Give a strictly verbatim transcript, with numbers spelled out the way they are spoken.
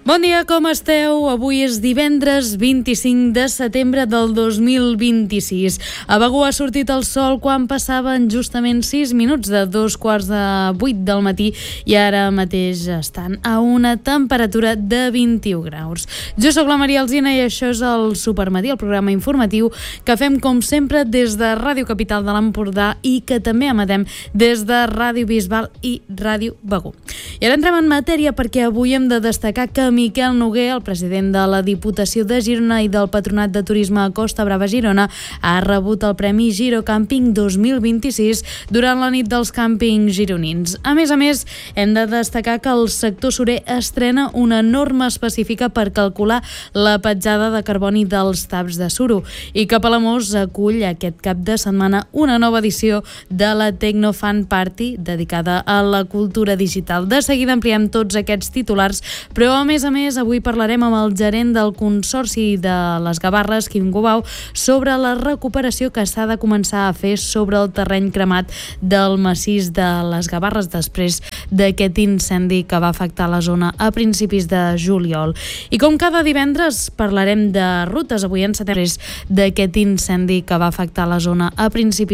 Bon dia, com esteu? Avui és divendres vint-i-cinc de setembre del dos mil vint-i-sis. A Begur ha sortit el sol quan passaven justament sis minuts de dos quarts de vuit del matí i ara mateix estan a una temperatura de vint-i-u graus. Jo sóc la Maria Alsina i això és el Supermatí, el programa informatiu que fem com sempre des de Ràdio Capital de l'Empordà i que també emetem des de Ràdio Bisbal i Ràdio Begur. I ara entrem en matèria perquè avui hem de destacar que Miquel Noguer, el president de la Diputació de Girona i del Patronat de Turisme Costa Brava Girona, ha rebut el Premi Giro Càmping dos mil vint-i-sis durant la nit dels càmpings gironins. A més a més, hem de destacar que el sector surer estrena una norma específica per calcular la petjada de carboni dels taps de suro i que Palamós acull aquest cap de setmana una nova edició de la Tecnofan Party dedicada a la cultura digital. De seguida ampliem tots aquests titulars, però a més a més avui parlarem amb el gerent del Consorci de les Gavarres, Quim Gubau, sobre la recuperació que s'ha de començar a fer sobre el terreny cremat del massís de les Gavarres després d'aquest incendi que va afectar la zona a principis de juliol. I com cada divendres parlarem de rutes, avui en setembre d'aquest incendi que va afectar la zona a principis